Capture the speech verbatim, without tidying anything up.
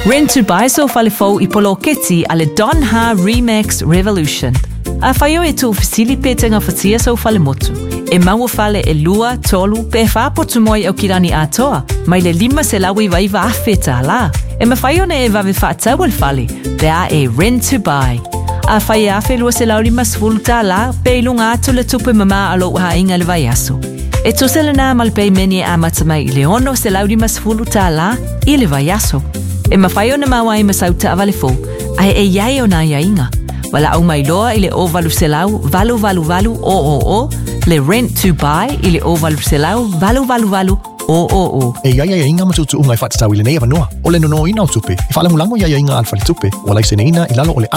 Rent to buy so fale fo I polo kiti ale Don Ha Remix Revolution. A whaio e tū Filipe tenga whatia so fale motu. E maua fale e lua, tolu, pe whapotu moi au kirani atoa. Mai le lima se lawi waiva awheta la. E ma whaio ne e wawe whaatau al fale. Te a e Rent to buy. A whai a whelua se lauri masfulu tā la, pe ilunga atu le tupe mama alo ha inga le vai aso. E tosele nā malpei meni a matamai I le ono se lauri masfulu tā la, I le vai aso. E ma whaio na mawai masau ta avale fo, ai e iai o nā iainga. Wala au mai loa I le o valu se lau, valu valu valu o o o, le Rent to buy I le o valu se lau, valu valu valu o o o. E iai ia inga matutu ungai whatatau I le nei avanoa, o le nono ina o tupe, I whaalamulango ia inga alfa le tupe, o lai se neina I lalo o le